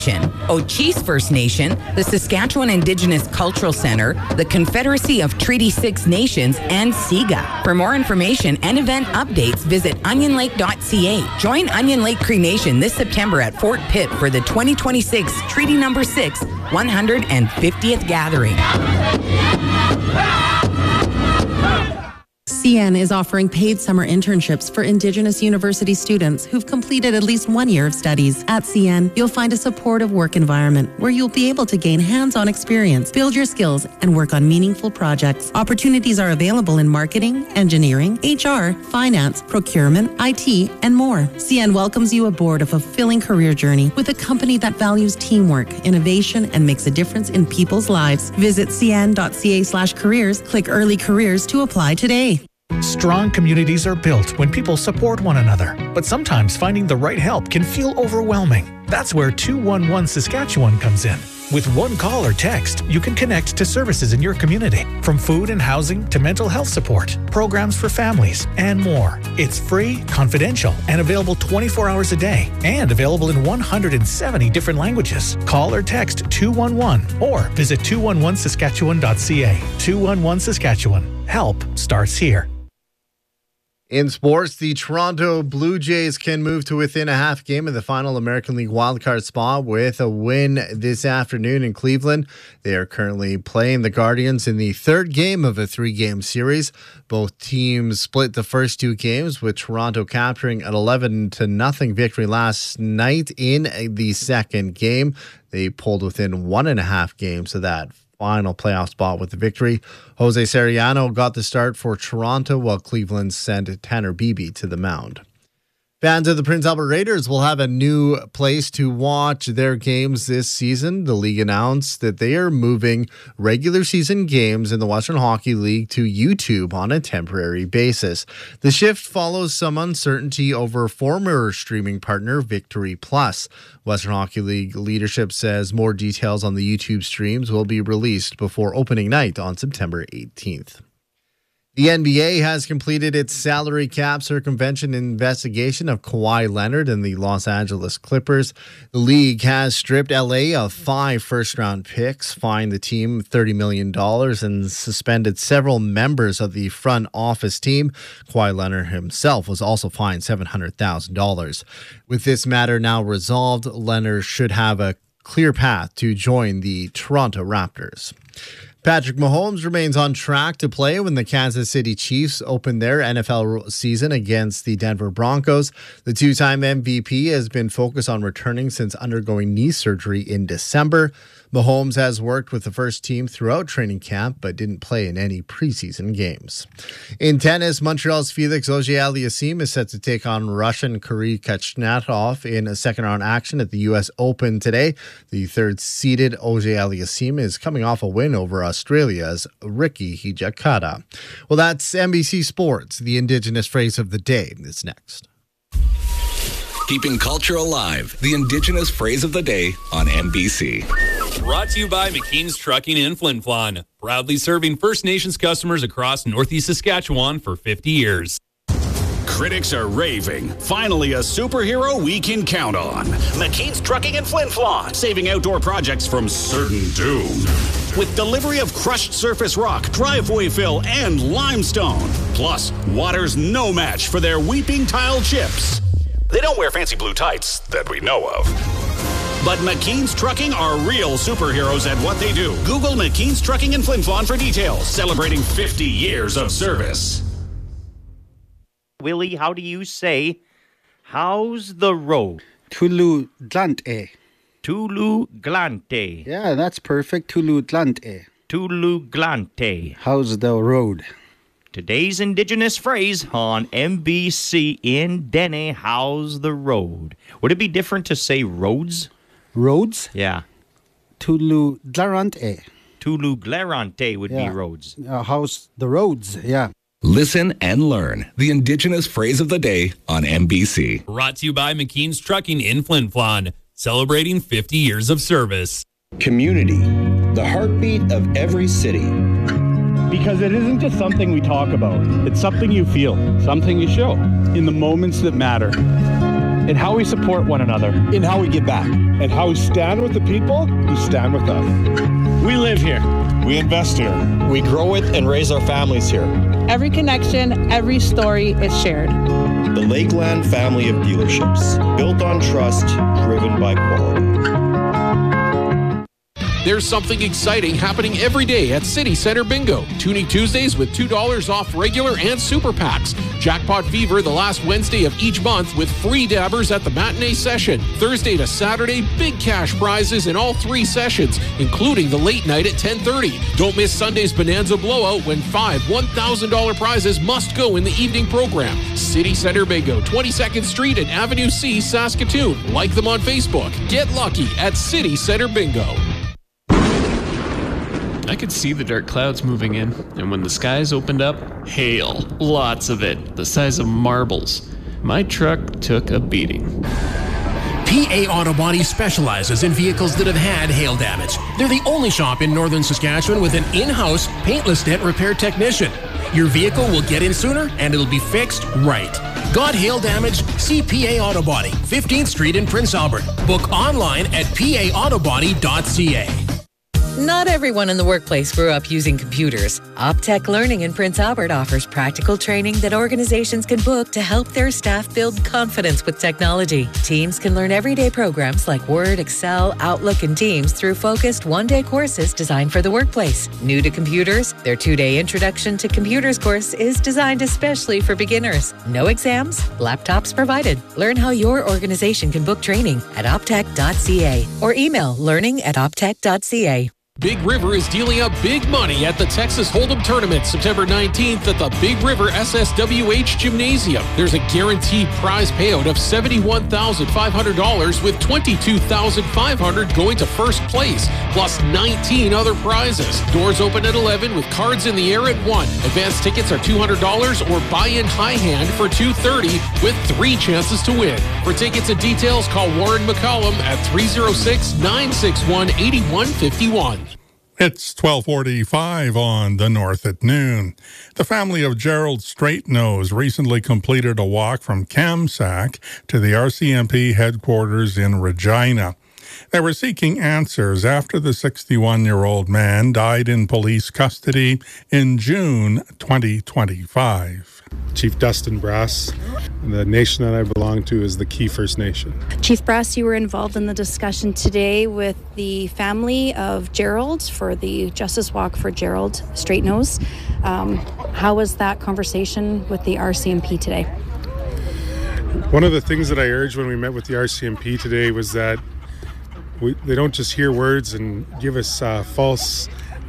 Ochese First Nation, the Saskatchewan Indigenous Cultural Centre, the Confederacy of Treaty 6 Nations, and SIGA. For more information and event updates, visit onionlake.ca. Join Onion Lake Cree Nation this September at Fort Pitt for the 2026 Treaty Number 6 150th Gathering. CN is offering paid summer internships for Indigenous university students who've completed at least 1 year of studies. At CN, you'll find a supportive work environment where you'll be able to gain hands-on experience, build your skills, and work on meaningful projects. Opportunities are available in marketing, engineering, HR, finance, procurement, IT, and more. CN welcomes you aboard a fulfilling career journey with a company that values teamwork, innovation, and makes a difference in people's lives. Visit cn.ca/careers, click Early Careers to apply today. Strong communities are built when people support one another, but sometimes finding the right help can feel overwhelming. That's where 211 Saskatchewan comes in. With one call or text, you can connect to services in your community, from food and housing to mental health support, programs for families, and more. It's free, confidential, and available 24 hours a day, and available in 170 different languages. Call or text 211 or visit 211saskatchewan.ca. 211 Saskatchewan. Help starts here. In sports, the Toronto Blue Jays can move to within a half game of the final American League wildcard spot with a win this afternoon in Cleveland. They are currently playing the Guardians in the third game of a three-game series. Both teams split the first two games, with Toronto capturing an 11-0 victory last night in the second game. They pulled within 1.5 games of that final playoff spot with the victory. Jose Sariano got the start for Toronto, while Cleveland sent Tanner Beebe to the mound. Fans of the Prince Albert Raiders will have a new place to watch their games this season. The league announced that they are moving regular season games in the Western Hockey League to YouTube on a temporary basis. The shift follows some uncertainty over former streaming partner Victory Plus. Western Hockey League leadership says more details on the YouTube streams will be released before opening night on September 18th. The NBA has completed its salary cap circumvention investigation of Kawhi Leonard and the Los Angeles Clippers. The league has stripped LA of 5 first-round picks, fined the team $30 million, and suspended several members of the front office team. Kawhi Leonard himself was also fined $700,000. With this matter now resolved, Leonard should have a clear path to join the Toronto Raptors. Patrick Mahomes remains on track to play when the Kansas City Chiefs open their NFL season against the Denver Broncos. The two-time MVP has been focused on returning since undergoing knee surgery in December. Mahomes has worked with the first team throughout training camp, but didn't play in any preseason games. In tennis, Montreal's Felix Auger-Aliassime is set to take on Russian Kiri Khachanov in a second-round action at the U.S. Open today. The third-seeded Auger-Aliassime is coming off a win over Australia's Ricky Hijikata. Well, that's NBC Sports. The Indigenous phrase of the day is next. Keeping culture alive. The Indigenous phrase of the day on NBC. Brought to you by McKean's Trucking in Flin Flon. Proudly serving First Nations customers across Northeast Saskatchewan for 50 years. Critics are raving. Finally, a superhero we can count on. McKean's Trucking in Flin Flon, saving outdoor projects from certain doom. With delivery of crushed surface rock, driveway fill, and limestone. Plus, water's no match for their weeping tile chips. They don't wear fancy blue tights that we know of. But McKean's Trucking are real superheroes at what they do. Google McKean's Trucking in Flin Flon for details. Celebrating 50 years of service. Willie, how do you say, how's the road? Tulu Dlante. Tulu Glante. Yeah, that's perfect. Tulu Dlante. Tulu Glante. How's the road? Today's Indigenous phrase on MBC in Dene, how's the road? Would it be different to say roads? Roads? Yeah. Tulu Dlarante. Tulu Glarante would be roads. How's the roads? Yeah. Listen and learn the Indigenous phrase of the day on NBC. Brought to you by McKean's Trucking in Flin Flon, celebrating 50 years of service. Community, the heartbeat of every city. Because it isn't just something we talk about. It's something you feel, something you show in the moments that matter. in how we support one another, in how we give back, and how we stand with the people who stand with us. We live here. We invest here. We grow with and raise our families here. Every connection, every story is shared. The Lakeland family of dealerships, built on trust, driven by quality. There's something exciting happening every day at City Center Bingo. Tuning Tuesdays with $2 off regular and super packs. Jackpot Fever the last Wednesday of each month with free dabbers at the matinee session. Thursday to Saturday, big cash prizes in all 3 sessions, including the late night at 10:30. Don't miss Sunday's Bonanza Blowout when 5 $1,000 prizes must go in the evening program. City Center Bingo, 22nd Street and Avenue C, Saskatoon. Like them on Facebook. Get lucky at City Center Bingo. I could see the dark clouds moving in, and when the skies opened up, hail. Lots of it, the size of marbles. My truck took a beating. PA Auto Body specializes in vehicles that have had hail damage. They're the only shop in northern Saskatchewan with an in-house paintless dent repair technician. Your vehicle will get in sooner, and it'll be fixed right. Got hail damage? See PA Auto Body, 15th Street in Prince Albert. Book online at paautobody.ca. Not everyone in the workplace grew up using computers. Optech Learning in Prince Albert offers practical training that organizations can book to help their staff build confidence with technology. Teams can learn everyday programs like Word, Excel, Outlook, and Teams through focused one-day courses designed for the workplace. New to computers? Their 2-day Introduction to Computers course is designed especially for beginners. No exams, laptops provided. Learn how your organization can book training at optech.ca or email learning@optech.ca. Big River is dealing out big money at the Texas Hold'em Tournament September 19th at the Big River SSWH Gymnasium. There's a guaranteed prize payout of $71,500 with $22,500 going to first place, plus 19 other prizes. Doors open at 11 with cards in the air at 1. Advance tickets are $200 or buy in high hand for $230 with 3 chances to win. For tickets and details, call Warren McCollum at 306-961-8151. It's 12:45 on the North at Noon. The family of Gerald Straightnose recently completed a walk from Kamsack to the RCMP headquarters in Regina. They were seeking answers after the 61-year-old man died in police custody in June 2025. Chief Dustin Brass, the nation that I belong to is the Key First Nation. Chief Brass, you were involved in the discussion today with the family of Gerald for the Justice Walk for Gerald Straightnose. How was that conversation with the RCMP today? One of the things that I urged when we met with the RCMP today was that they don't just hear words and give us false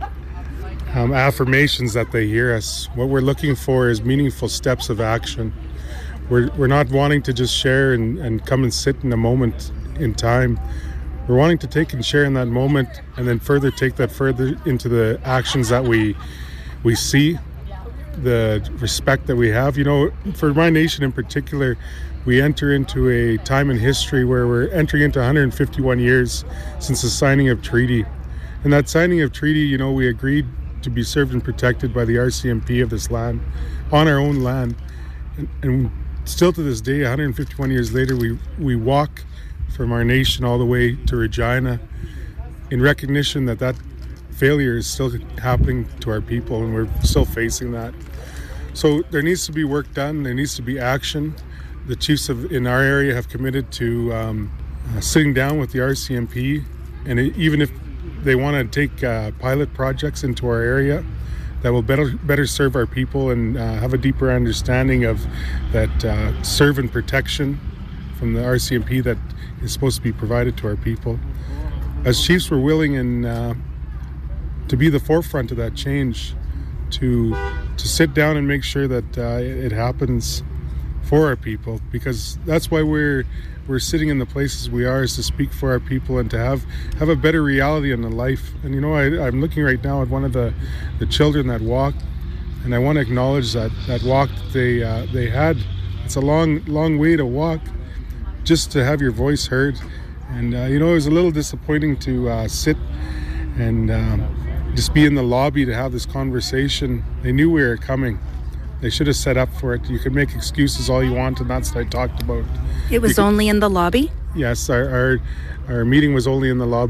affirmations that they hear us. What we're looking for is meaningful steps of action. We're not wanting to just share and come and sit in a moment in time. We're wanting to take and share in that moment and then further take that further into the actions that we see, the respect that we have. You know, for my nation in particular, we enter into a time in history where we're entering into 151 years since the signing of treaty. And that signing of treaty, you know, we agreed to be served and protected by the RCMP of this land, on our own land. And still to this day, 151 years later, we walk from our nation all the way to Regina in recognition that that failure is still happening to our people and we're still facing that. So there needs to be work done, there needs to be action. The chiefs in our area have committed to sitting down with the RCMP, and even if they want to take pilot projects into our area that will better serve our people and have a deeper understanding of that servant protection from the RCMP that is supposed to be provided to our people. As chiefs, we're willing to be the forefront of that change, to sit down and make sure that it happens for our people, because that's why we're sitting in the places we are, is to speak for our people and to have a better reality in the life. And you know, I'm looking right now at one of the children that walked, and I want to acknowledge that walk that they had. It's a long way to walk just to have your voice heard. And you know, it was a little disappointing to sit and just be in the lobby to have this conversation. They knew we were coming. They should have set up for it. You could make excuses all you want, and that's what I talked about. It was only in the lobby? Yes, our meeting was only in the lobby.